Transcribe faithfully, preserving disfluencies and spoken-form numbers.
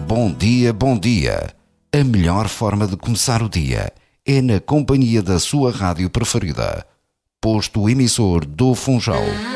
Bom dia, bom dia. A melhor forma de começar o dia é na companhia da sua rádio preferida. Posto emissor do Funchal.